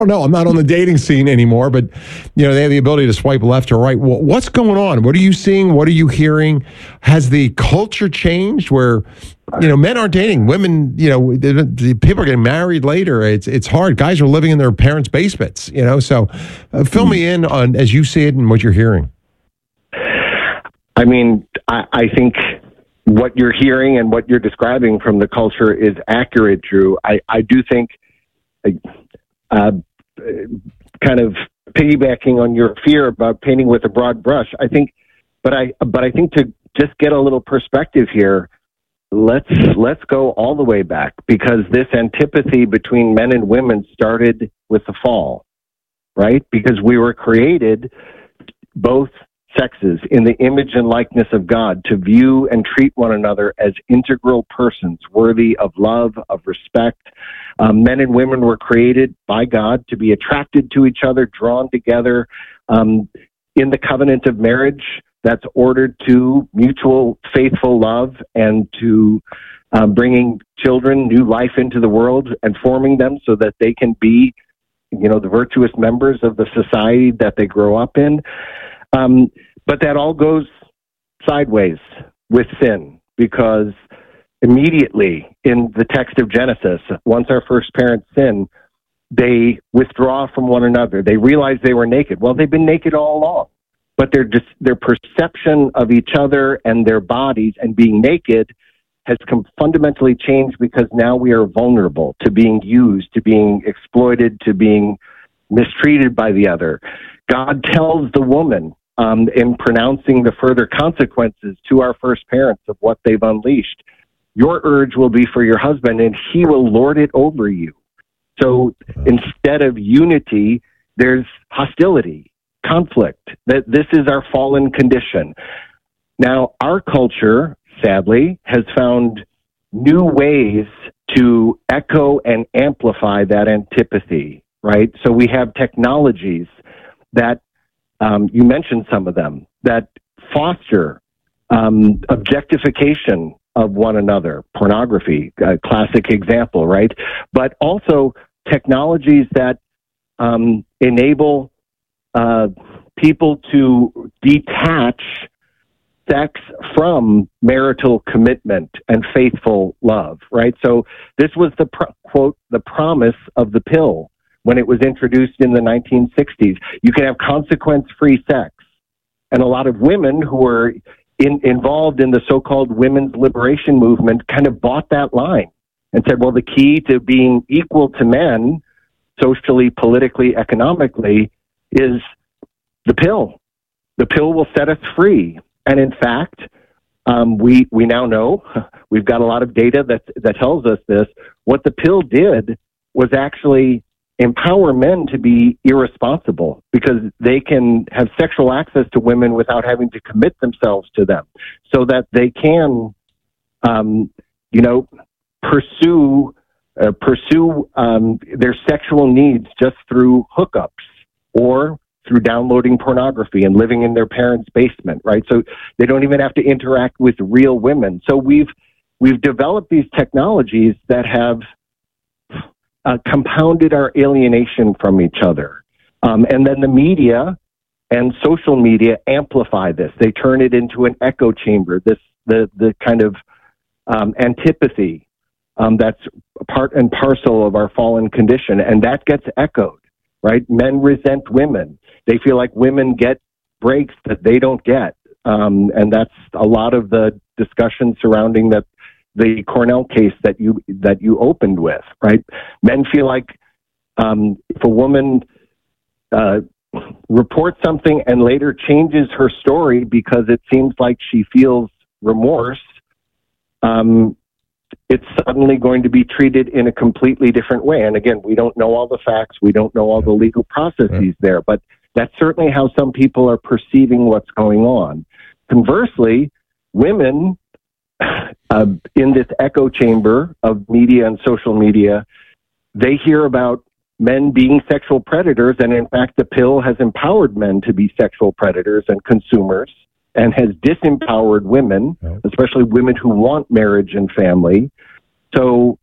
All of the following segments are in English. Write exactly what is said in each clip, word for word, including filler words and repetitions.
don't know. I'm not on the dating scene anymore, but you know, they have the ability to swipe left or right. Wh- What's going on? What are you seeing? What are you hearing? Has the culture changed where, you know, men aren't dating, women, you know, the, the people are getting married later. It's it's hard. Guys are living in their parents' basements, you know. So, uh, fill me in on as you see it and what you're hearing. I mean, I, I think what you're hearing and what you're describing from the culture is accurate, Drew. I, I do think. Uh, kind of piggybacking on your fear about painting with a broad brush, I think, but I, but I think to just get a little perspective here, let's, let's go all the way back, because this antipathy between men and women started with the fall, right? Because we were created, both sexes, in the image and likeness of God, to view and treat one another as integral persons worthy of love, of respect. Um, men and women were created by God to be attracted to each other, drawn together um, in the covenant of marriage that's ordered to mutual faithful love and to uh, bringing children, new life into the world and forming them so that they can be, you know, the virtuous members of the society that they grow up in. Um, but that all goes sideways with sin, because immediately in the text of Genesis, once our first parents sin, they withdraw from one another. They realize they were naked. Well, they've been naked all along, but their just their perception of each other and their bodies and being naked has come fundamentally changed, because now we are vulnerable to being used, to being exploited, to being mistreated by the other. God tells the woman, um, in pronouncing the further consequences to our first parents of what they've unleashed, your urge will be for your husband, and he will lord it over you. So instead of unity, there's hostility, conflict. That this is our fallen condition. Now, our culture, sadly, has found new ways to echo and amplify that antipathy, right? So we have technologies that, um, you mentioned some of them, that foster um, objectification of one another, pornography, a classic example, right? But also technologies that um, enable uh, people to detach sex from marital commitment and faithful love, right? So this was the, pro- quote, the promise of the pill when it was introduced in the nineteen sixties. You can have consequence-free sex. And a lot of women who were in, involved in the so-called women's liberation movement kind of bought that line and said, well, the key to being equal to men, socially, politically, economically, is the pill. The pill will set us free. And in fact, um, we we now know, we've got a lot of data that that tells us this, what the pill did was actually empower men to be irresponsible, because they can have sexual access to women without having to commit themselves to them, so that they can, um, you know, pursue uh, pursue um, their sexual needs just through hookups or through downloading pornography and living in their parents' basement, right? So they don't even have to interact with real women. So we've we've developed these technologies that have uh, compounded our alienation from each other. Um, and then the media and social media amplify this. They turn it into an echo chamber, this the, the kind of um, antipathy um, that's part and parcel of our fallen condition. And that gets echoed, right? Men resent women. They feel like women get breaks that they don't get. Um, and that's a lot of the discussion surrounding that the Cornell case that you that you opened with, right? Men feel like um, if a woman uh, reports something and later changes her story because it seems like she feels remorse, um, it's suddenly going to be treated in a completely different way. And again, we don't know all the facts. We don't know all the legal processes there, but that's certainly how some people are perceiving what's going on. Conversely, women uh, in this echo chamber of media and social media, they hear about men being sexual predators. And in fact, the pill has empowered men to be sexual predators and consumers, and has disempowered women, especially women who want marriage and family. So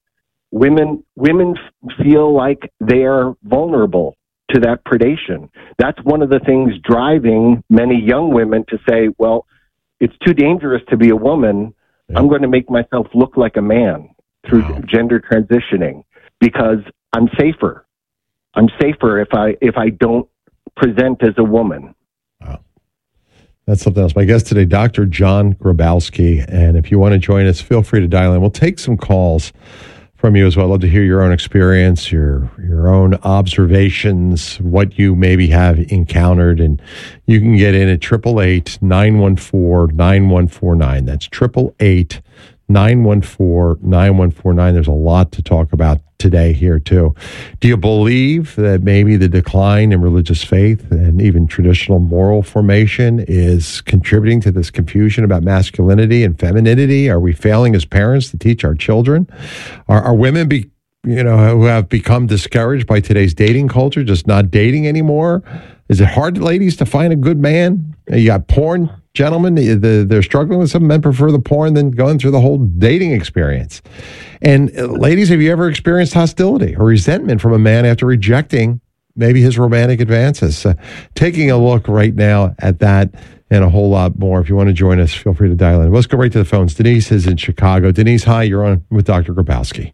women women f- feel like they are vulnerable to that predation. That's one of the things driving many young women to say, well, it's too dangerous to be a woman. Yeah. I'm going to make myself look like a man through wow. gender transitioning because I'm safer. I'm safer if I if I don't present as a woman. Wow. That's something else. My guest today, Doctor John Grabowski. And if you want to join us, feel free to dial in. We'll take some calls from you as well. I'd love to hear your own experience, your your own observations, what you maybe have encountered. And you can get in at eight eight eight, nine one four, nine one four nine. That's eight eight eight, nine one four, nine one four nine. There's a lot to talk about today here, too. Do you believe that maybe the decline in religious faith and even traditional moral formation is contributing to this confusion about masculinity and femininity? Are we failing as parents to teach our children? Are, are women, be, you know, who have become discouraged by today's dating culture, just not dating anymore? Is it hard, ladies, to find a good man? You got porn gentlemen, they're struggling with some men prefer the porn than going through the whole dating experience. And uh, ladies, have you ever experienced hostility or resentment from a man after rejecting maybe his romantic advances? Uh, taking a look right now at that and a whole lot more. If you want to join us, feel free to dial in. Let's go right to the phones. Denise is in Chicago. Denise, hi, you're on with Doctor Grabowski.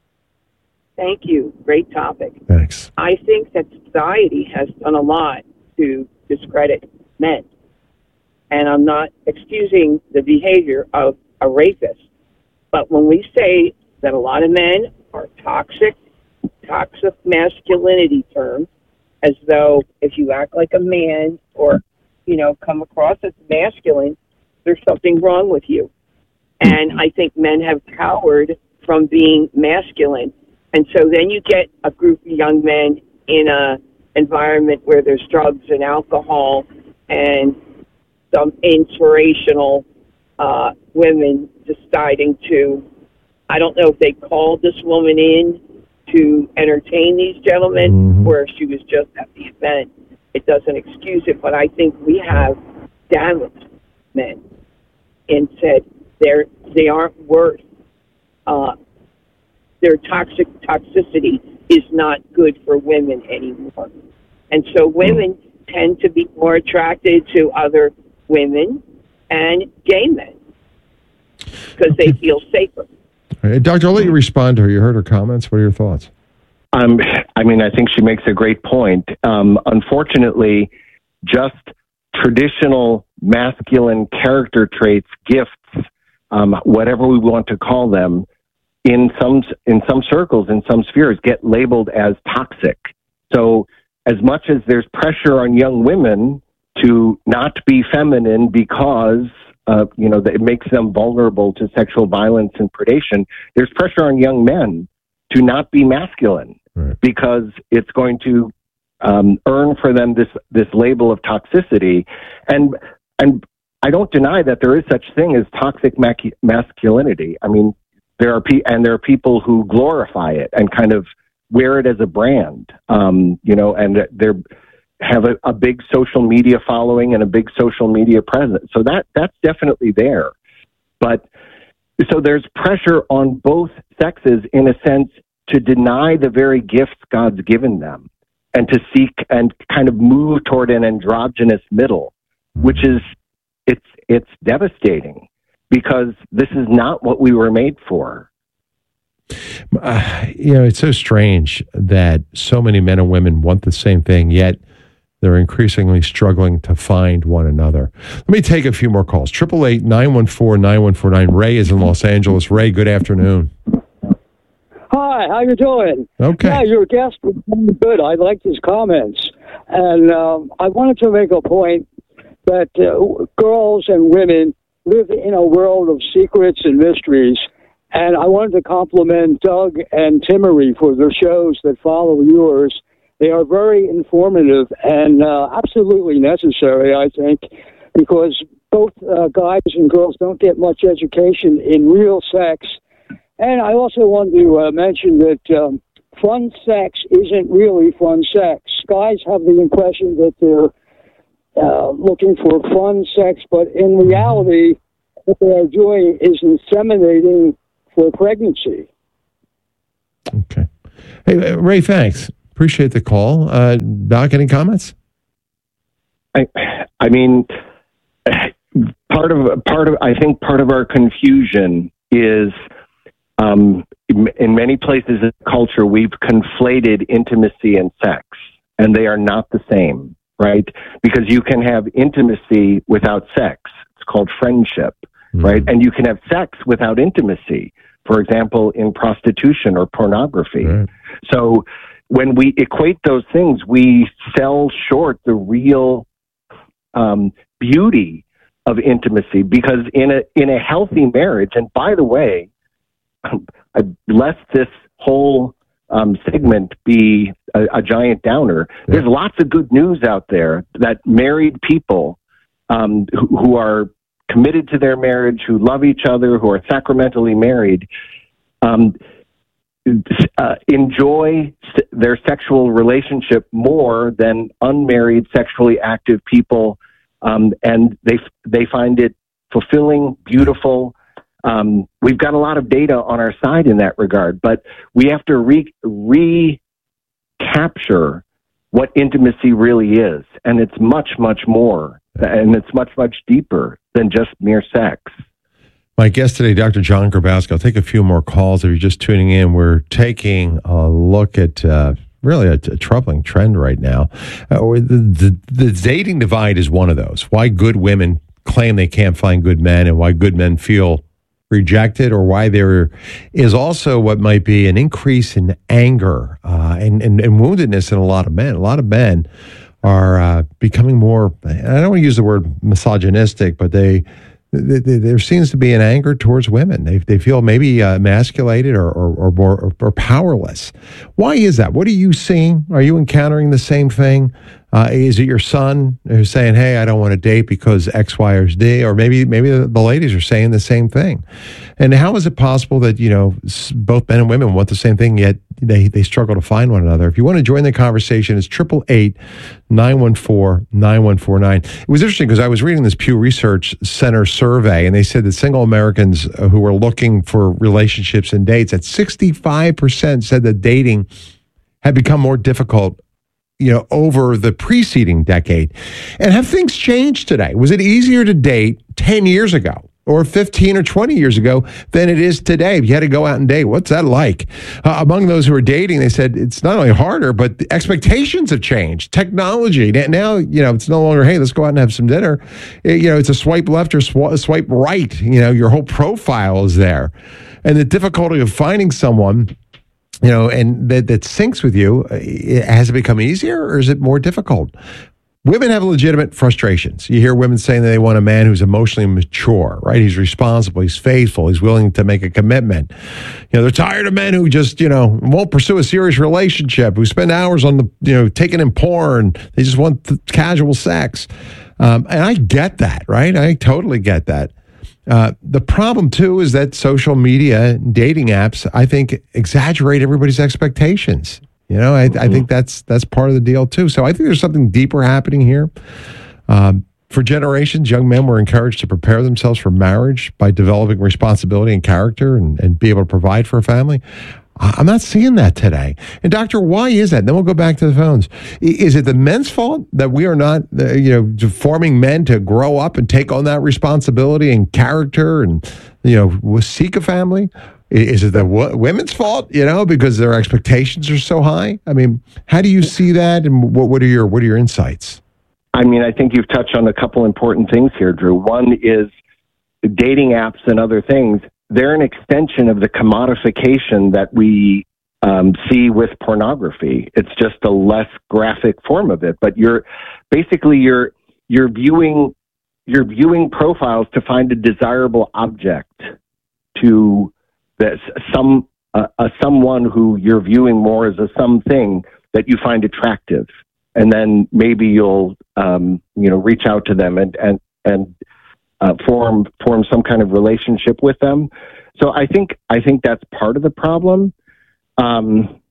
Thank you. Great topic. Thanks. I think that society has done a lot to discredit men. And I'm not excusing the behavior of a rapist. But when we say that a lot of men are toxic, toxic masculinity term, as though if you act like a man or, you know, come across as masculine, there's something wrong with you. And I think men have cowered from being masculine. And so then you get a group of young men in a environment where there's drugs and alcohol and some inspirational uh, women deciding to, I don't know if they called this woman in to entertain these gentlemen mm-hmm. or if she was just at the event. It doesn't excuse it, but I think we have damaged men and said they're, they aren't worth, uh, their toxic toxicity is not good for women anymore. And so women mm-hmm. tend to be more attracted to other women and gay men because they feel safer. Hey, Doctor, I'll let you respond to her. You heard her comments. What are your thoughts? Um, I mean, I think she makes a great point. Um, unfortunately, just traditional masculine character traits, gifts, um, whatever we want to call them, in some in some circles, in some spheres, get labeled as toxic. So as much as there's pressure on young women to not be feminine because, uh, you know, it makes them vulnerable to sexual violence and predation, there's pressure on young men to not be masculine right. because it's going to um, earn for them this this label of toxicity. And and I don't deny that there is such thing as toxic mac- masculinity. I mean, there are pe- and there are people who glorify it and kind of wear it as a brand, um, you know, and they're have a, a big social media following and a big social media presence. So that that's definitely there. But so there's pressure on both sexes in a sense to deny the very gifts God's given them and to seek and kind of move toward an androgynous middle, which is, it's it's devastating because this is not what we were made for. Uh, you know, it's so strange that so many men and women want the same thing, yet they're increasingly struggling to find one another. Let me take a few more calls. eight eight eight, nine one four, nine one four nine. Ray is in Los Angeles. Ray, good afternoon. Hi, how you doing? Okay. Yeah, your guest was really good. I liked his comments. And um, I wanted to make a point that uh, girls and women live in a world of secrets and mysteries. And I wanted to compliment Doug and Timmery for their shows that follow yours. They are very informative and uh, absolutely necessary, I think, because both uh, guys and girls don't get much education in real sex. And I also want to uh, mention that um, fun sex isn't really fun sex. Guys have the impression that they're uh, looking for fun sex, but in reality, what they are doing is inseminating for pregnancy. Okay. Hey, Ray, thanks. Appreciate the call. Uh, Doc, any comments? I, I mean, part of part of I think part of our confusion is um, in, in many places in culture we've conflated intimacy and sex, and they are not the same, right? Because you can have intimacy without sex. It's called friendship, mm-hmm. right? And you can have sex without intimacy. For example, in prostitution or pornography. Right. So when we equate those things, we sell short the real um, beauty of intimacy, because in a in a healthy marriage, and by the way, I, lest this whole um, segment be a, a giant downer, yeah. there's lots of good news out there that married people um, who, who are committed to their marriage, who love each other, who are sacramentally married, um, uh, enjoy s- their sexual relationship more than unmarried, sexually active people, um, and they they find it fulfilling, beautiful. Um, we've got a lot of data on our side in that regard, but we have to re- recapture what intimacy really is, and it's much, much more, and it's much, much deeper than just mere sex. My guest today, Doctor John Grabowski. I'll take a few more calls if you're just tuning in. We're taking a look at uh, really a, a troubling trend right now. Uh, the, the, the dating divide is one of those. Why good women claim they can't find good men, and why good men feel rejected, or why there is also what might be an increase in anger uh, and, and, and woundedness in a lot of men. A lot of men are uh, becoming more, I don't want to use the word misogynistic, but they, they, they there seems to be an anger towards women. They they feel maybe uh, emasculated or, or, or more or, or powerless. Why is that? What are you seeing? Are you encountering the same thing? Uh, is it your son who's saying, "Hey, I don't want to date because X, Y, or Z," or maybe maybe the, the ladies are saying the same thing? And how is it possible that, you know, both men and women want the same thing, yet they they struggle to find one another? If you want to join the conversation, it's triple eight nine one four nine one four nine. It was interesting because I was reading this Pew Research Center survey, and they said that single Americans who were looking for relationships and dates, at sixty-five percent said that dating had become more difficult, you know, over the preceding decade. And have things changed today? Was it easier to date ten years ago or fifteen or twenty years ago than it is today? If you had to go out and date, what's that like? Uh, among those who are dating, they said it's not only harder, but the expectations have changed. Technology. Now, you know, it's no longer, hey, let's go out and have some dinner. It, you know, it's a swipe left or sw- swipe right. You know, your whole profile is there. And the difficulty of finding someone, you know, and that, that syncs with you, has it become easier or is it more difficult? Women have legitimate frustrations. You hear women saying that they want a man who's emotionally mature, right? He's responsible, he's faithful, he's willing to make a commitment. You know, they're tired of men who just, you know, won't pursue a serious relationship, who spend hours on the, you know, taking in porn. They just want the casual sex. Um, and I get that, right? I totally get that. Uh, the problem, too, is that social media and dating apps, I think, exaggerate everybody's expectations. You know, I, mm-hmm. I think that's that's part of the deal, too. So I think there's something deeper happening here. Um, for generations, young men were encouraged to prepare themselves for marriage by developing responsibility and character and, and be able to provide for a family. I'm not seeing that today. And doctor, why is that? Then we'll go back to the phones. Is it the men's fault that we are not, uh, you know, forming men to grow up and take on that responsibility and character and, you know, seek a family? Is it the w- women's fault, you know, because their expectations are so high? I mean, how do you see that? And what, what are your what are your insights? I mean, I think you've touched on a couple important things here, Drew. One is dating apps and other things. They're an extension of the commodification that we um, see with pornography. It's just a less graphic form of it. But you're basically you're you're viewing you're viewing profiles to find a desirable object, to this some uh, a someone who you're viewing more as a something that you find attractive, and then maybe you'll um, you know reach out to them and and and. Uh, form form some kind of relationship with them. So I think I think that's part of the problem. Um,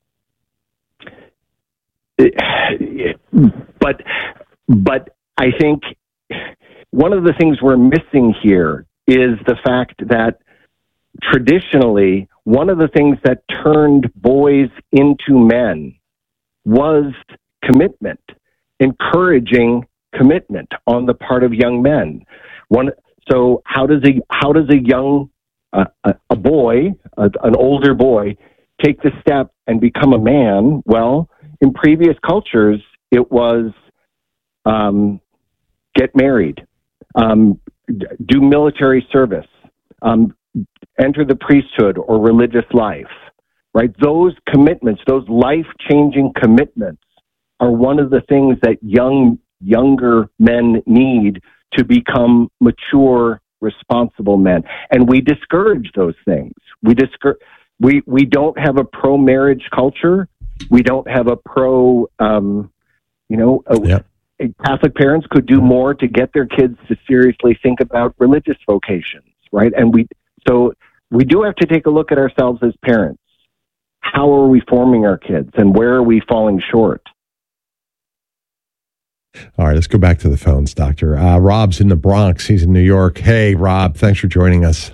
it, but but I think one of the things we're missing here is the fact that traditionally one of the things that turned boys into men was commitment, encouraging commitment on the part of young men. One, so how does a how does a young uh, a, a boy, a, an older boy, take the step and become a man? Well, in previous cultures, it was um, get married, um, do military service, um, enter the priesthood or religious life. Right? Those commitments, those life-changing commitments, are one of the things that young younger men need to become mature, responsible men. And we discourage those things. We discourage. We we don't have a pro-marriage culture. We don't have a pro. Um, you know, a, yep. Catholic parents could do more to get their kids to seriously think about religious vocations, right? And we so we do have to take a look at ourselves as parents. How are we forming our kids, and where are we falling short? All right, let's go back to the phones, Doctor. Uh, Rob's in the Bronx. He's in New York. Hey, Rob, thanks for joining us.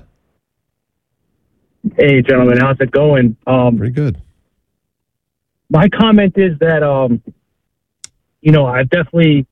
Hey, gentlemen, how's it going? Um, Pretty good. My comment is that, um, you know, I've definitely,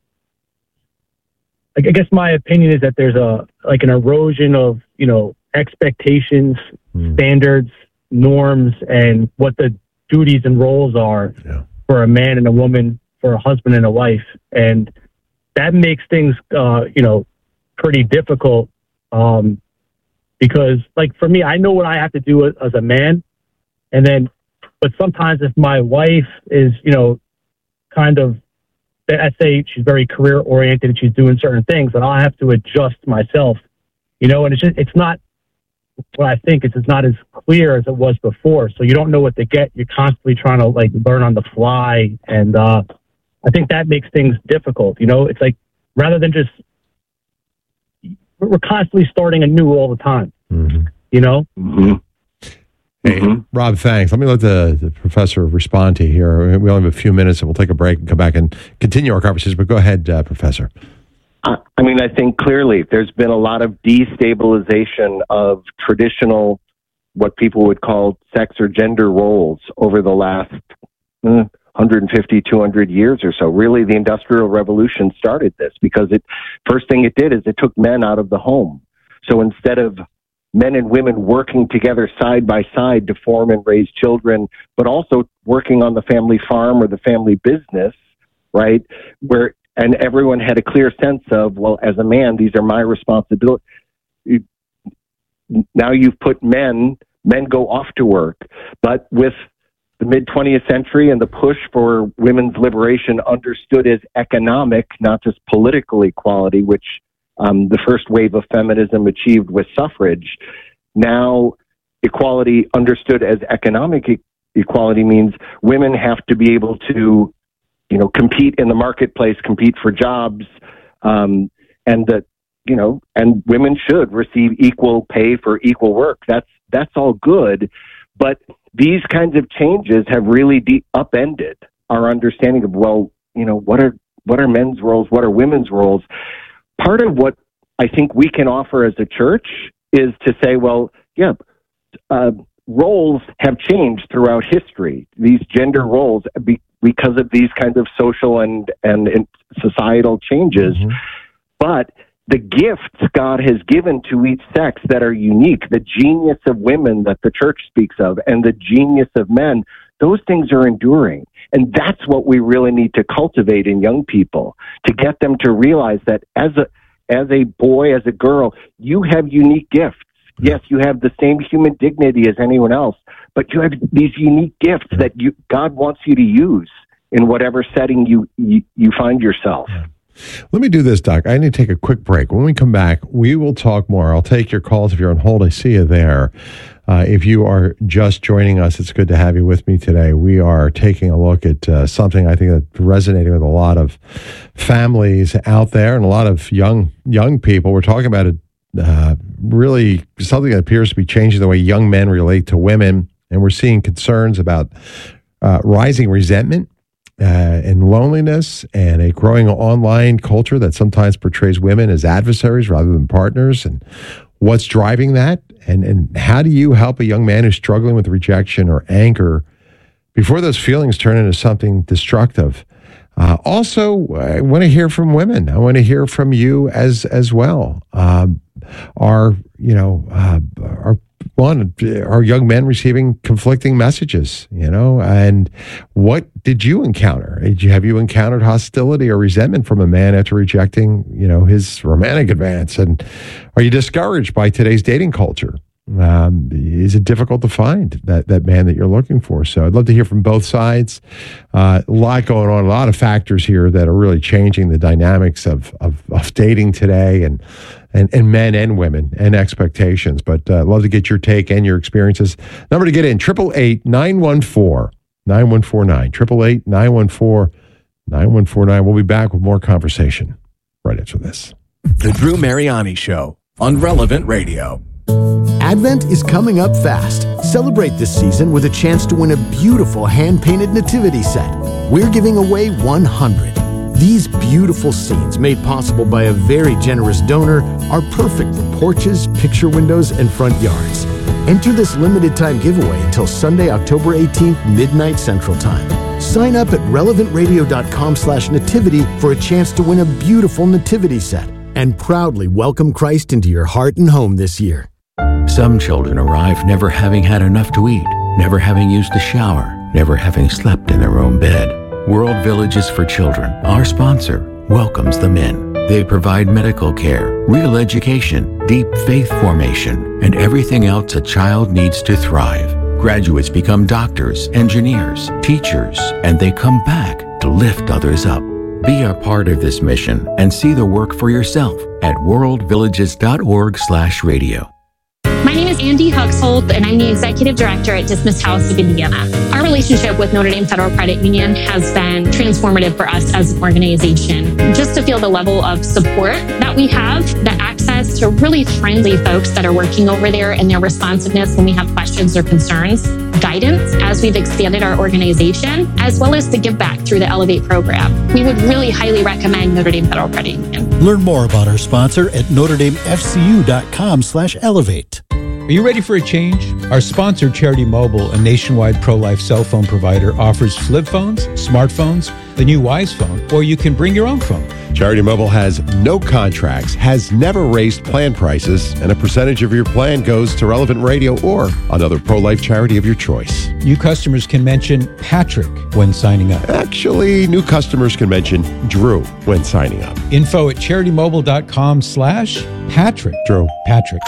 I guess my opinion is that there's a, like an erosion of, you know, expectations, mm. standards, norms, and what the duties and roles are yeah. for a man and a woman, for a husband and a wife. And that makes things, uh, you know, pretty difficult. Um, because like for me, I know what I have to do as a man. And then, but sometimes if my wife is, you know, kind of, I say she's very career oriented and she's doing certain things, and I'll have to adjust myself, you know, and it's just, it's not, what I think is it's not as clear as it was before. So you don't know what to get. You're constantly trying to like learn on the fly. And, uh, I think that makes things difficult. You know, it's like, rather than just, we're constantly starting anew all the time, mm-hmm. you know? Mm-hmm. Hey, mm-hmm. Rob, thanks. Let me let the, the professor respond to you here. We only have a few minutes, and we'll take a break and come back and continue our conversation. But go ahead, uh, Professor. I mean, I think clearly there's been a lot of destabilization of traditional, what people would call sex or gender roles over the last eh, one hundred fifty, two hundred years or so. Really, the Industrial Revolution started this because it, first thing it did is it took men out of the home. So instead of men and women working together side by side to form and raise children, but also working on the family farm or the family business, right, where and everyone had a clear sense of, well, as a man, these are my responsibilities. Now you've put men, men go off to work. But with the mid-twentieth century and the push for women's liberation understood as economic, not just political equality, which um, the first wave of feminism achieved with suffrage, now equality understood as economic e- equality means women have to be able to you know, compete in the marketplace, compete for jobs, um, and that, you know, and women should receive equal pay for equal work. That's, that's all good. But these kinds of changes have really de- upended our understanding of, well, you know, what are, what are men's roles? What are women's roles? Part of what I think we can offer as a church is to say, well, yeah, uh, roles have changed throughout history. These gender roles, be, because of these kinds of social and, and, and societal changes. Mm-hmm. But the gifts God has given to each sex that are unique, the genius of women that the church speaks of, and the genius of men, those things are enduring. And that's what we really need to cultivate in young people, to get them to realize that as a, as a boy, as a girl, you have unique gifts. Yes, you have the same human dignity as anyone else, but you have these unique gifts that you, God wants you to use in whatever setting you, you, you find yourself. Yeah. Let me do this, Doc. I need to take a quick break. When we come back, we will talk more. I'll take your calls if you're on hold. I see you there. Uh, if you are just joining us, it's good to have you with me today. We are taking a look at uh, something I think that's resonating with a lot of families out there and a lot of young young people. We're talking about it. Uh, really something that appears to be changing the way young men relate to women. And we're seeing concerns about uh, rising resentment uh, and loneliness and a growing online culture that sometimes portrays women as adversaries rather than partners. And what's driving that, and, and how do you help a young man who's struggling with rejection or anger before those feelings turn into something destructive? Uh, also, I want to hear from women. I want to hear from you as as well. Um, are you know uh, are one are young men receiving conflicting messages? You know, and what did you encounter? Did you, have you encountered hostility or resentment from a man after rejecting you know his romantic advance? And are you discouraged by today's dating culture? Um, is it difficult to find that, that man that you're looking for? So I'd love to hear from both sides. Uh, a lot going on, a lot of factors here that are really changing the dynamics of, of, of dating today and, and, and men and women and expectations. But uh, I'd love to get your take and your experiences. Number to get in, eight eight eight, nine one four, nine one four nine, eight eight eight, nine one four, nine one four nine. We'll be back with more conversation right after this. The Drew Mariani Show on Relevant Radio. Advent is coming up fast. Celebrate this season with a chance to win a beautiful hand-painted nativity set. We're giving away one hundred. These beautiful scenes, made possible by a very generous donor, are perfect for porches, picture windows, and front yards. Enter this limited-time giveaway until Sunday, October eighteenth, midnight Central Time. Sign up at relevant radio dot com slash nativity for a chance to win a beautiful nativity set and proudly welcome Christ into your heart and home this year. Some children arrive never having had enough to eat, never having used a shower, never having slept in their own bed. World Villages for Children, our sponsor, welcomes them in. They provide medical care, real education, deep faith formation, and everything else a child needs to thrive. Graduates become doctors, engineers, teachers, and they come back to lift others up. Be a part of this mission and see the work for yourself at world villages dot org slash radio. My name is Andy Huxhold, and I'm the Executive Director at Dismissed House of Indiana. Our relationship with Notre Dame Federal Credit Union has been transformative for us as an organization. Just to feel the level of support that we have, the access to really friendly folks that are working over there and their responsiveness when we have questions or concerns, guidance as we've expanded our organization, as well as the give back through the Elevate program. We would really highly recommend Notre Dame Federal Credit Union. Learn more about our sponsor at notre dame f c u dot com slash elevate. Are you ready for a change? Our sponsor, Charity Mobile, a nationwide pro-life cell phone provider, offers flip phones, smartphones, the new Wise phone, or you can bring your own phone. Charity Mobile has no contracts, has never raised plan prices, and a percentage of your plan goes to Relevant Radio or another pro-life charity of your choice. New customers can mention Patrick when signing up. Actually, new customers can mention Drew when signing up. Info at charity mobile dot com slash Patrick. Drew. Patrick.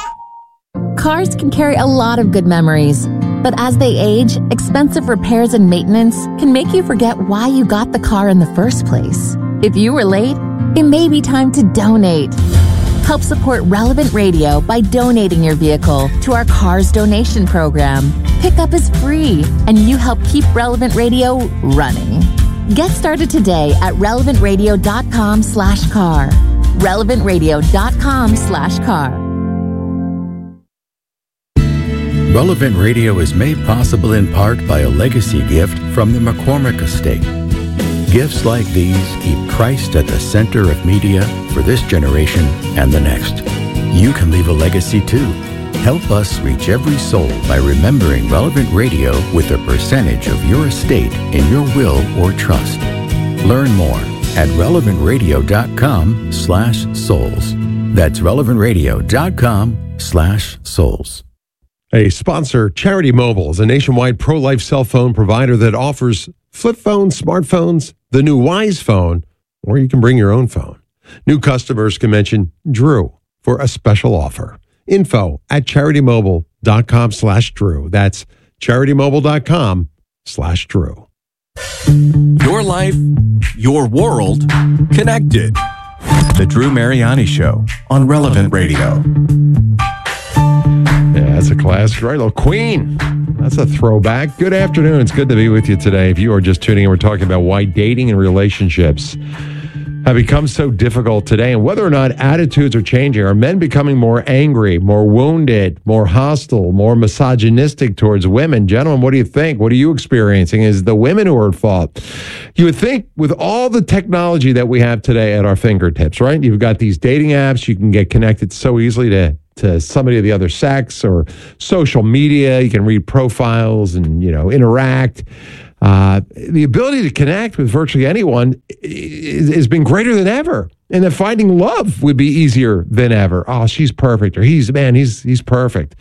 Cars can carry a lot of good memories, but as they age, expensive repairs and maintenance can make you forget why you got the car in the first place. If you were late, it may be time to donate. Help support Relevant Radio by donating your vehicle to our Cars Donation Program. Pickup is free, and you help keep Relevant Radio running. Get started today at relevant radio dot com slash car. relevant radio dot com slash car. Relevant Radio is made possible in part by a legacy gift from the McCormick Estate. Gifts like these keep Christ at the center of media for this generation and the next. You can leave a legacy too. Help us reach every soul by remembering Relevant Radio with a percentage of your estate in your will or trust. Learn more at relevant radio dot com slash souls. That's relevant radio dot com slash souls. A sponsor, Charity Mobile, is a nationwide pro-life cell phone provider that offers flip phones, smartphones, the new Wise phone, or you can bring your own phone. New customers can mention Drew for a special offer. Info at charity mobile dot com slash Drew. That's charity mobile dot com slash Drew. Your life, your world, connected. The Drew Mariani Show on Relevant Radio. Yeah, that's a classic, right? Little Queen. That's a throwback. Good afternoon. It's good to be with you today. If you are just tuning in, we're talking about why dating and relationships have become so difficult today and whether or not attitudes are changing. Are men becoming more angry, more wounded, more hostile, more misogynistic towards women? Gentlemen, what do you think? What are you experiencing? Is it the women who are at fault? You would think with all the technology that we have today at our fingertips, right? You've got these dating apps. You can get connected so easily to to somebody of the other sex, or social media. You can read profiles and, you know, interact. Uh, the ability to connect with virtually anyone has been greater than ever. And then finding love would be easier than ever. Oh, she's perfect. Or he's, man, he's he's perfect.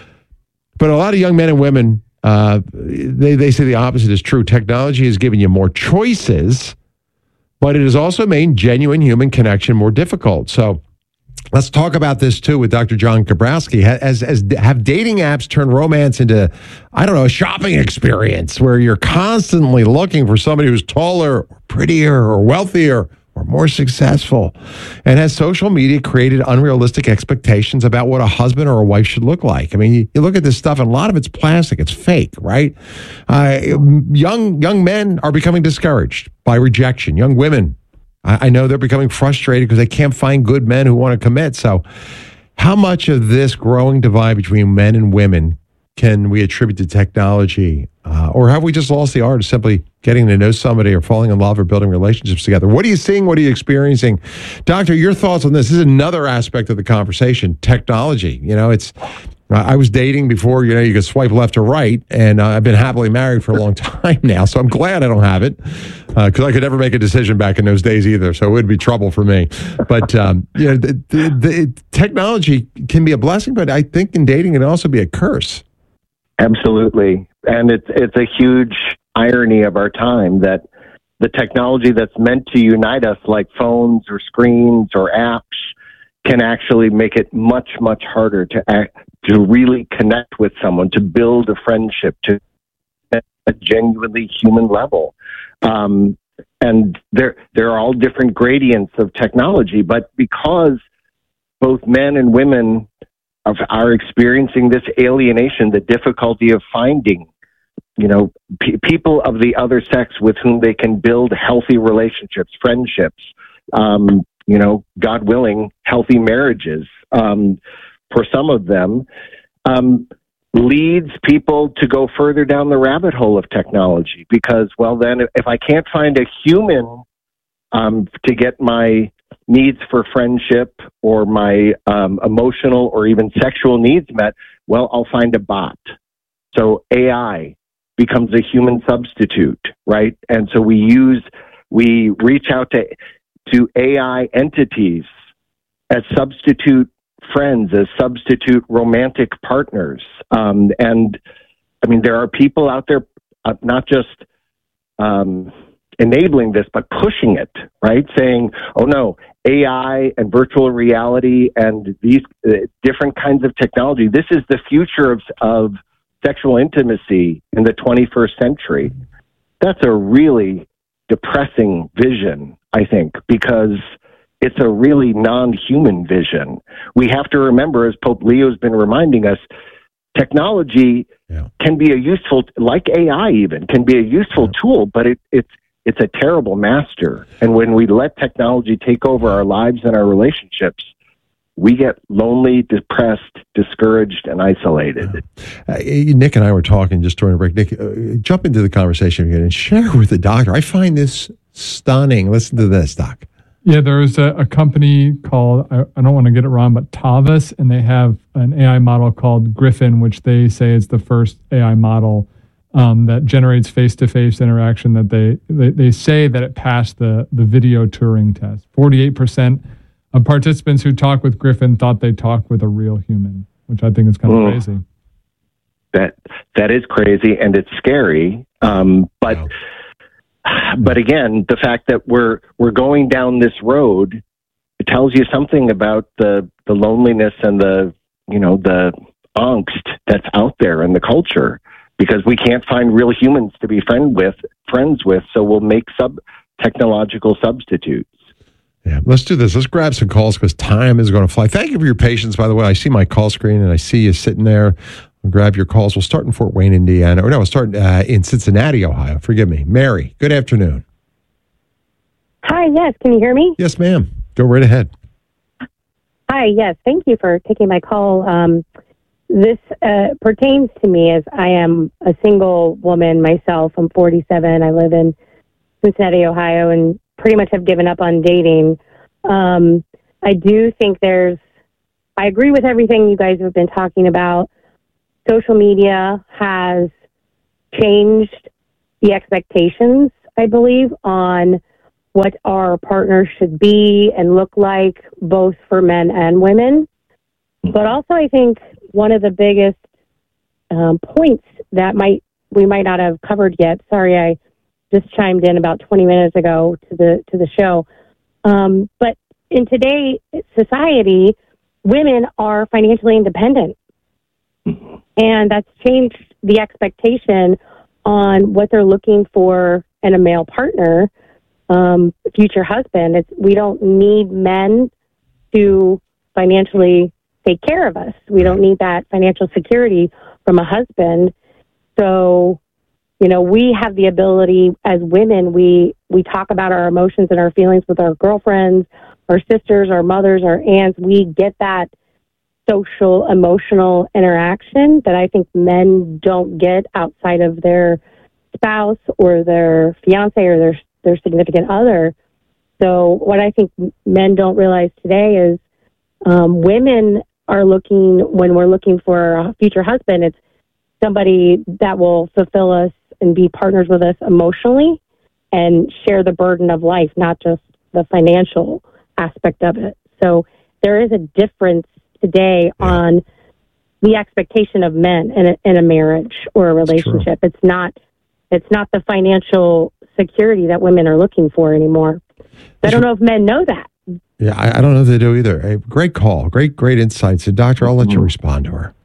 But a lot of young men and women, uh, they, they say the opposite is true. Technology has given you more choices, but it has also made genuine human connection more difficult. So let's talk about this, too, with Doctor John Kabrowski. As, as have dating apps turned romance into, I don't know, a shopping experience where you're constantly looking for somebody who's taller, or prettier, or wealthier, or more successful? And has social media created unrealistic expectations about what a husband or a wife should look like? I mean, you, you look at this stuff, and a lot of it's plastic. It's fake, right? Uh, young young men are becoming discouraged by rejection. Young women, I, I know they're becoming frustrated because they can't find good men who want to commit. So how much of this growing divide between men and women can we attribute to technology? Uh, or have we just lost the art of simply getting to know somebody or falling in love or building relationships together? What are you seeing? What are you experiencing? Doctor, your thoughts on this? This is another aspect of the conversation, technology. You know, it's, uh, I was dating before, you know, you could swipe left or right, and uh, I've been happily married for a long time now, so I'm glad I don't have it, because uh, I could never make a decision back in those days either, so it would be trouble for me. But, um, you know, the, the, the technology can be a blessing, but I think in dating it can also be a curse. Absolutely. And it's it's a huge irony of our time that the technology that's meant to unite us, like phones or screens or apps, can actually make it much, much harder to act, to really connect with someone, to build a friendship, to a genuinely human level. Um, and there there are all different gradients of technology, but because both men and women are experiencing this alienation, the difficulty of finding, you know, p- people of the other sex with whom they can build healthy relationships, friendships, um, you know, God willing, healthy marriages, um, for some of them, um, leads people to go further down the rabbit hole of technology. Because, well, then if I can't find a human um, to get my needs for friendship or my um, emotional or even sexual needs met, well, I'll find a bot. So A I becomes a human substitute, right? And so we use, we reach out to, to A I entities as substitute friends, as substitute romantic partners. Um, and I mean, there are people out there, uh, not just, um, enabling this, but pushing it, right? Saying, oh no, A I and virtual reality and these uh, different kinds of technology, this is the future of, of sexual intimacy in the twenty-first century. That's a really depressing vision, I think, because it's a really non-human vision. We have to remember, as Pope Leo's been reminding us, technology yeah. can be a useful, like A I even, can be a useful yeah. tool, but it, it's It's a terrible master. And when we let technology take over our lives and our relationships, we get lonely, depressed, discouraged, and isolated. Uh, Nick and I were talking just during a break. Nick, uh, jump into the conversation again and share with the doctor. I find this stunning. Listen to this, Doc. Yeah, there's a, a company called, I, I don't want to get it wrong, but Tavis, and they have an A I model called Griffin, which they say is the first A I model Um, that generates face-to-face interaction that they, they they say that it passed the, the video Turing test. forty-eight percent of participants who talked with Griffin thought they talked with a real human, which I think is kind of mm. crazy. That that is crazy, and it's scary. Um, but wow. but again, the fact that we're we're going down this road, it tells you something about the the loneliness and the you know the angst that's out there in the culture. Because we can't find real humans to be friend with, friends with, so we'll make sub technological substitutes. Yeah, let's do this. Let's grab some calls because time is going to fly. Thank you for your patience, by the way. I see my call screen and I see you sitting there. I'll grab your calls. We'll start in Fort Wayne, Indiana. Or no, we'll start uh, in Cincinnati, Ohio. Forgive me. Mary, good afternoon. Hi, yes. Can you hear me? Yes, ma'am. Go right ahead. Hi, yes. Thank you for taking my call. Um, This uh, pertains to me as I am a single woman myself. I'm forty-seven. I live in Cincinnati, Ohio, and pretty much have given up on dating. Um, I do think there's I agree with everything you guys have been talking about. Social media has changed the expectations, I believe, on what our partners should be and look like, both for men and women. But also, I think one of the biggest um, points that might we might not have covered yet. Sorry, I just chimed in about twenty minutes ago to the to the show. Um, but in today's society, women are financially independent, and that's changed the expectation on what they're looking for in a male partner, um, future husband. It's, we don't need men to financially take care of us. We don't need that financial security from a husband. So, you know, we have the ability as women, we, we talk about our emotions and our feelings with our girlfriends, our sisters, our mothers, our aunts. We get that social, emotional interaction that I think men don't get outside of their spouse or their fiance or their their significant other. So what I think men don't realize today is um, women are looking, when we're looking for a future husband, it's somebody that will fulfill us and be partners with us emotionally and share the burden of life, not just the financial aspect of it. So there is a difference today on the expectation of men in a, in a marriage or a relationship. It's not, it's not the financial security that women are looking for anymore. I don't know if men know that. Yeah, I, I don't know if they do either. Hey, great call. Great, great insights. And Doctor, I'll let you respond to her.